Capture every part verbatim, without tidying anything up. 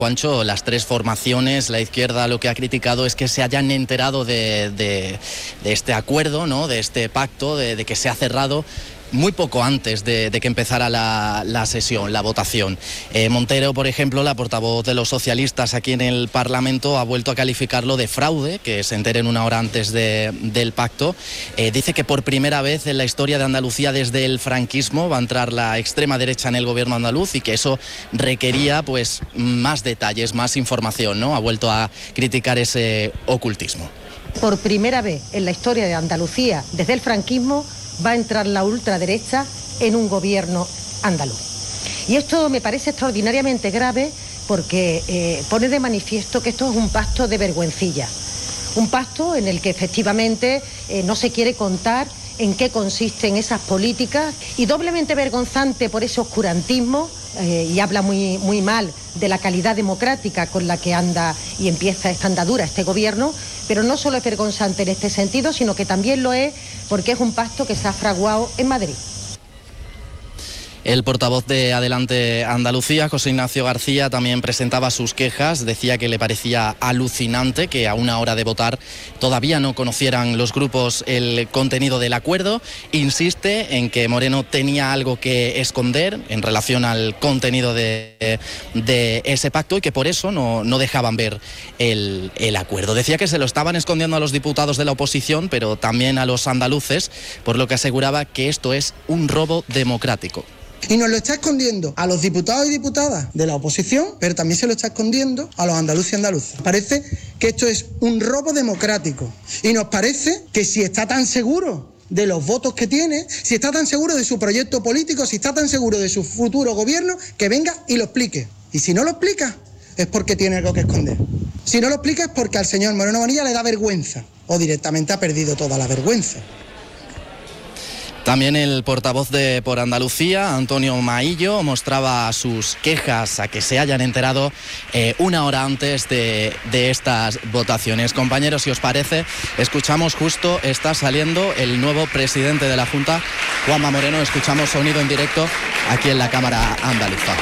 Juancho, las tres formaciones, la izquierda lo que ha criticado es que se hayan enterado de, de, de este acuerdo, ¿no? De este pacto, de, de que se ha cerrado muy poco antes de, de que empezara la, la sesión, la votación. Eh, Montero, por ejemplo, la portavoz de los socialistas aquí en el Parlamento, ha vuelto a calificarlo de fraude, que se enteren una hora antes de, del pacto. Eh, dice que por primera vez en la historia de Andalucía desde el franquismo va a entrar la extrema derecha en el gobierno andaluz y que eso requería pues más detalles, más información, ¿no? Ha vuelto a criticar ese ocultismo. Por primera vez en la historia de Andalucía desde el franquismo va a entrar la ultraderecha en un gobierno andaluz. Y esto me parece extraordinariamente grave porque eh, pone de manifiesto que esto es un pacto de vergüencilla. Un pacto en el que efectivamente eh, no se quiere contar en qué consisten esas políticas y doblemente vergonzante por ese oscurantismo eh, y habla muy, muy mal de la calidad democrática con la que anda y empieza esta andadura este gobierno, pero no solo es vergonzante en este sentido, sino que también lo es porque es un pacto que se ha fraguado en Madrid. El portavoz de Adelante Andalucía, José Ignacio García, también presentaba sus quejas. Decía que le parecía alucinante que a una hora de votar todavía no conocieran los grupos el contenido del acuerdo. Insiste en que Moreno tenía algo que esconder en relación al contenido de, de ese pacto y que por eso no, no dejaban ver el, el acuerdo. Decía que se lo estaban escondiendo a los diputados de la oposición, pero también a los andaluces, por lo que aseguraba que esto es un robo democrático. Y nos lo está escondiendo a los diputados y diputadas de la oposición, pero también se lo está escondiendo a los andaluces y andaluzas. Parece que esto es un robo democrático. Y nos parece que si está tan seguro de los votos que tiene, si está tan seguro de su proyecto político, si está tan seguro de su futuro gobierno, que venga y lo explique. Y si no lo explica, es porque tiene algo que esconder. Si no lo explica es porque al señor Moreno Bonilla le da vergüenza, o directamente ha perdido toda la vergüenza. También el portavoz de Por Andalucía, Antonio Maillo, mostraba sus quejas a que se hayan enterado eh, una hora antes de, de estas votaciones. Compañeros, si os parece, escuchamos justo, está saliendo el nuevo presidente de la Junta, Juanma Moreno. Escuchamos sonido en directo aquí en la Cámara Andaluza.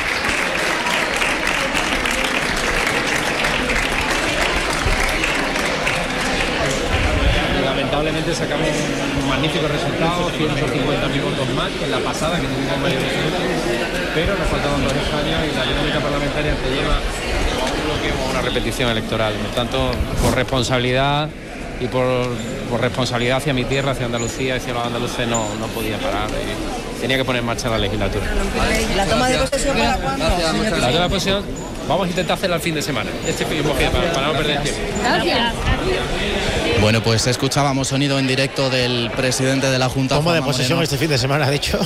Lamentablemente sacamos un magnífico resultado, ciento cincuenta mil votos más que en la pasada, que tuvimos mayor resultado, pero nos faltaban dos escaños y la dinámica parlamentaria te lleva a un bloqueo o a una repetición electoral. Por tanto, por responsabilidad y por, por responsabilidad hacia mi tierra, hacia Andalucía, hacia los andaluces, no, no podía parar. Y tenía que poner en marcha la legislatura. ¿La toma de posesión para cuándo? La toma de posesión vamos a intentar hacerla el fin de semana, este fin de semana, para, para no perder tiempo. Gracias. Bueno, pues escuchábamos sonido en directo del presidente de la Junta. Toma de Juanma posesión Moreno. este fin de semana, ha dicho.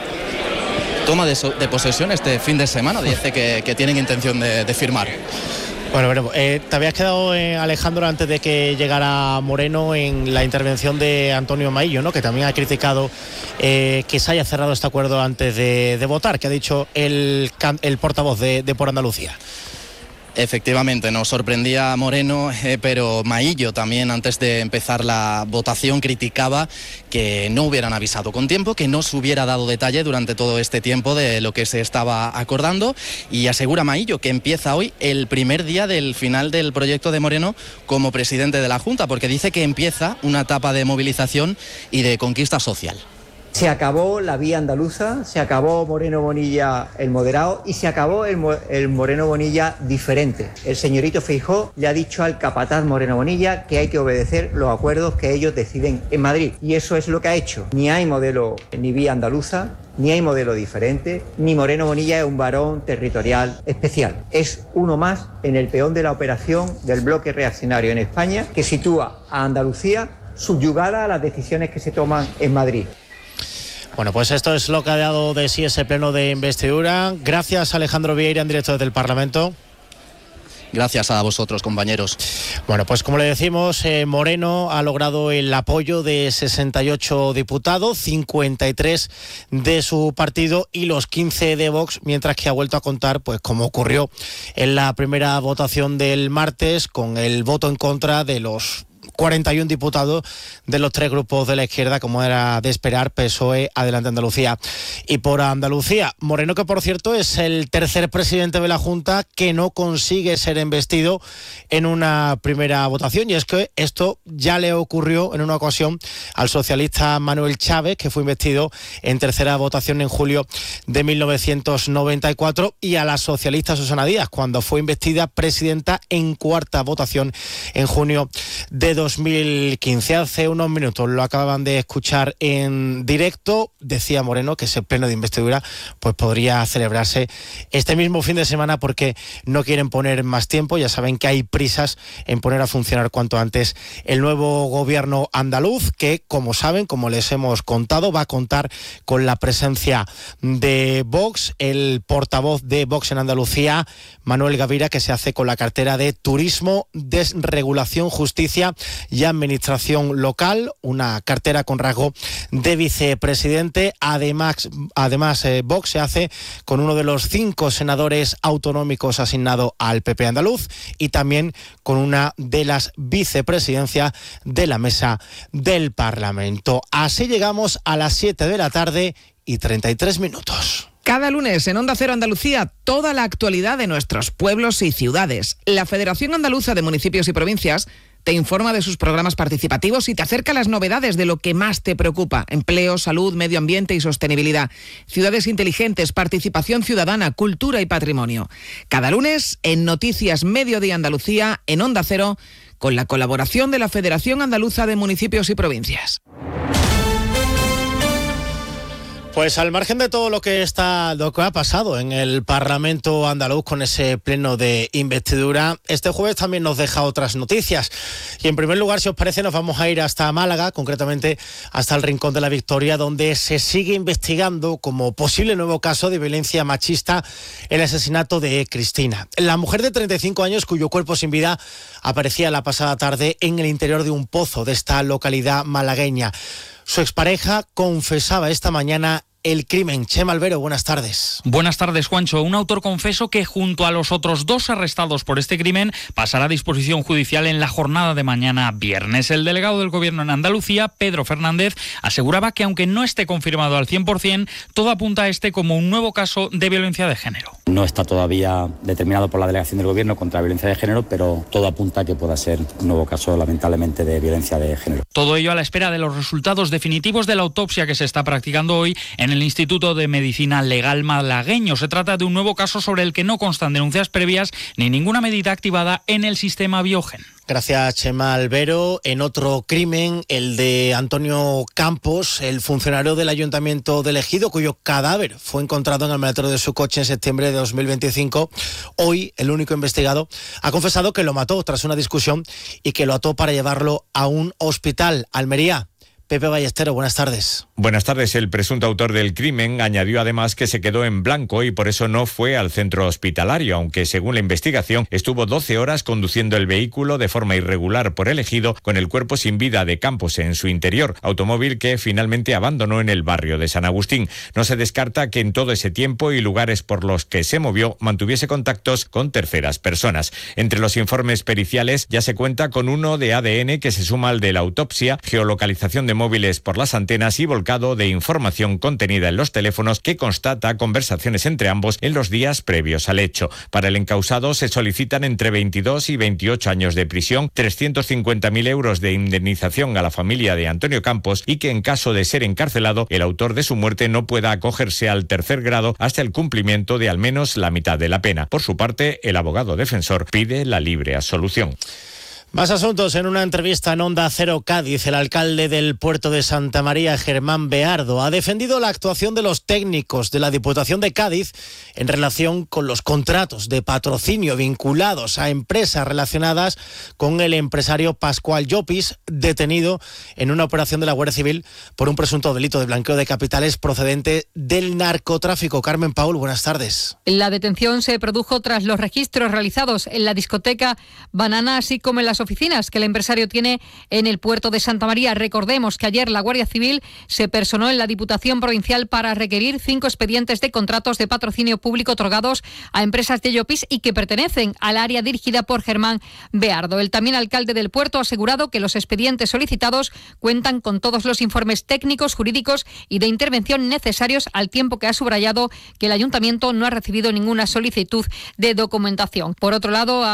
Toma de, so, de posesión este fin de semana, dice que, que tienen intención de, de firmar. Bueno, veremos. Eh, te habías quedado, eh, Alejandro, antes de que llegara Moreno, en la intervención de Antonio Maillo, ¿no? Que también ha criticado eh, que se haya cerrado este acuerdo antes de, de votar, que ha dicho el, el portavoz de, de Por Andalucía. Efectivamente, nos sorprendía Moreno, eh, pero Maillo también, antes de empezar la votación, criticaba que no hubieran avisado con tiempo, que no se hubiera dado detalle durante todo este tiempo de lo que se estaba acordando, y asegura Maillo que empieza hoy el primer día del final del proyecto de Moreno como presidente de la Junta, porque dice que empieza una etapa de movilización y de conquista social. Se acabó la vía andaluza, se acabó Moreno Bonilla el moderado y se acabó el, el Moreno Bonilla diferente. El señorito Feijóo le ha dicho al capataz Moreno Bonilla que hay que obedecer los acuerdos que ellos deciden en Madrid. Y eso es lo que ha hecho. Ni hay modelo ni vía andaluza, ni hay modelo diferente, ni Moreno Bonilla es un varón territorial especial. Es uno más en el peón de la operación del bloque reaccionario en España que sitúa a Andalucía subyugada a las decisiones que se toman en Madrid. Bueno, pues esto es lo que ha dado de sí ese pleno de investidura. Gracias, Alejandro Vieira, en directo desde el Parlamento. Gracias a vosotros, compañeros. Bueno, pues como le decimos, eh, Moreno ha logrado el apoyo de sesenta y ocho diputados, cincuenta y tres de su partido y los quince de Vox, mientras que ha vuelto a contar, pues como ocurrió en la primera votación del martes, con el voto en contra de los cuarenta y uno diputados de los tres grupos de la izquierda, como era de esperar, P S O E, Adelante Andalucía y Por Andalucía. Moreno, que por cierto es el tercer presidente de la Junta que no consigue ser investido en una primera votación, y es que esto ya le ocurrió en una ocasión al socialista Manuel Chávez, que fue investido en tercera votación en julio de mil novecientos noventa y cuatro, y a la socialista Susana Díaz, cuando fue investida presidenta en cuarta votación en junio de dos mil quince. Hace unos minutos lo acababan de escuchar en directo. Decía Moreno que ese pleno de investidura pues podría celebrarse este mismo fin de semana, porque no quieren poner más tiempo. Ya saben que hay prisas en poner a funcionar cuanto antes el nuevo gobierno andaluz, que, como saben, como les hemos contado, va a contar con la presencia de Vox. El portavoz de Vox en Andalucía, Manuel Gavira, que se hace con la cartera de Turismo, Desregulación, Justicia y Administración Local, una cartera con rasgo de vicepresidente. Además, además eh, Vox se hace con uno de los cinco senadores autonómicos asignado al P P andaluz, y también con una de las vicepresidencias de la mesa del Parlamento. Así llegamos a las siete de la tarde y treinta y tres minutos. Cada lunes en Onda Cero Andalucía, toda la actualidad de nuestros pueblos y ciudades. La Federación Andaluza de Municipios y Provincias te informa de sus programas participativos y te acerca las novedades de lo que más te preocupa: empleo, salud, medio ambiente y sostenibilidad, ciudades inteligentes, participación ciudadana, cultura y patrimonio. Cada lunes en Noticias Mediodía Andalucía, en Onda Cero, con la colaboración de la Federación Andaluza de Municipios y Provincias. Pues al margen de todo lo que está, lo que ha pasado en el Parlamento andaluz con ese pleno de investidura, este jueves también nos deja otras noticias. Y en primer lugar, si os parece, nos vamos a ir hasta Málaga, concretamente hasta el Rincón de la Victoria, donde se sigue investigando como posible nuevo caso de violencia machista el asesinato de Cristina, la mujer de treinta y cinco años cuyo cuerpo sin vida aparecía la pasada tarde en el interior de un pozo de esta localidad malagueña. Su expareja confesaba esta mañana el crimen. Chema Albero, buenas tardes. Buenas tardes, Juancho. Un autor confeso que junto a los otros dos arrestados por este crimen pasará a disposición judicial en la jornada de mañana viernes. El delegado del Gobierno en Andalucía, Pedro Fernández, aseguraba que aunque no esté confirmado al cien por ciento, todo apunta a este como un nuevo caso de violencia de género. No está todavía determinado por la delegación del Gobierno contra la violencia de género, pero todo apunta a que pueda ser un nuevo caso, lamentablemente, de violencia de género. Todo ello a la espera de los resultados definitivos de la autopsia que se está practicando hoy en el Instituto de Medicina Legal malagueño. Se trata de un nuevo caso sobre el que no constan denuncias previas ni ninguna medida activada en el sistema Biogen. Gracias, Chema Albero. En otro crimen, el de Antonio Campos, el funcionario del Ayuntamiento de Ejido, cuyo cadáver fue encontrado en el maletero de su coche en septiembre de dos mil veinticinco. Hoy, el único investigado ha confesado que lo mató tras una discusión y que lo ató para llevarlo a un hospital. Almería. Pepe Ballesteros, buenas tardes. Buenas tardes. El presunto autor del crimen añadió además que se quedó en blanco y por eso no fue al centro hospitalario, aunque según la investigación estuvo doce horas conduciendo el vehículo de forma irregular por el Ejido con el cuerpo sin vida de Campos en su interior, automóvil que finalmente abandonó en el barrio de San Agustín. No se descarta que en todo ese tiempo y lugares por los que se movió mantuviese contactos con terceras personas. Entre los informes periciales ya se cuenta con uno de A D N que se suma al de la autopsia, geolocalización de móviles por las antenas y volcado de información contenida en los teléfonos que constata conversaciones entre ambos en los días previos al hecho. Para el encausado se solicitan entre veintidós y veintiocho años de prisión, trescientos cincuenta mil euros de indemnización a la familia de Antonio Campos y que en caso de ser encarcelado, el autor de su muerte no pueda acogerse al tercer grado hasta el cumplimiento de al menos la mitad de la pena. Por su parte, el abogado defensor pide la libre absolución. Más asuntos. En una entrevista en Onda Cero Cádiz, el alcalde del puerto de Santa María, Germán Beardo, ha defendido la actuación de los técnicos de la Diputación de Cádiz en relación con los contratos de patrocinio vinculados a empresas relacionadas con el empresario Pascual Llopis, detenido en una operación de la Guardia Civil por un presunto delito de blanqueo de capitales procedente del narcotráfico. Carmen Paul, buenas tardes. La detención se produjo tras los registros realizados en la discoteca Banana, así como en las las oficinas que el empresario tiene en el puerto de Santa María. Recordemos que ayer la Guardia Civil se personó en la Diputación Provincial para requerir cinco expedientes de contratos de patrocinio público otorgados a empresas de Llopis y que pertenecen al área dirigida por Germán Beardo. El también alcalde del puerto ha asegurado que los expedientes solicitados cuentan con todos los informes técnicos, jurídicos y de intervención necesarios, al tiempo que ha subrayado que el ayuntamiento no ha recibido ninguna solicitud de documentación. Por otro lado,